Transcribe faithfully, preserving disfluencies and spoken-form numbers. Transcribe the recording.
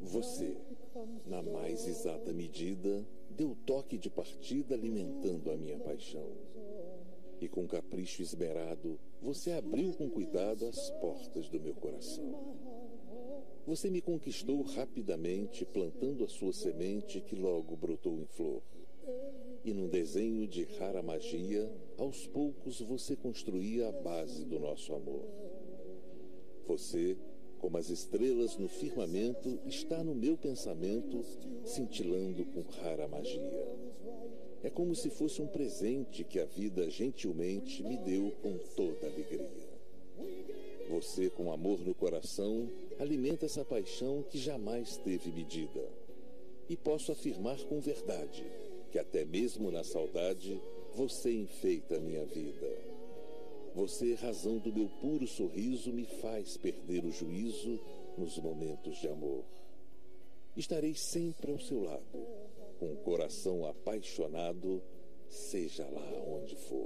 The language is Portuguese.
Você, na mais exata medida, deu toque de partida alimentando a minha paixão. E com capricho esmerado, você abriu com cuidado as portas do meu coração. Você me conquistou rapidamente, plantando a sua semente que logo brotou em flor. E num desenho de rara magia, aos poucos você construía a base do nosso amor. Você, como as estrelas no firmamento, está no meu pensamento, cintilando com rara magia. É como se fosse um presente que a vida gentilmente me deu com toda alegria. Você, com amor no coração, alimenta essa paixão que jamais teve medida. E posso afirmar com verdade que até mesmo na saudade você enfeita a minha vida. Você, razão do meu puro sorriso, me faz perder o juízo nos momentos de amor. Estarei sempre ao seu lado, com o coração apaixonado, seja lá onde for.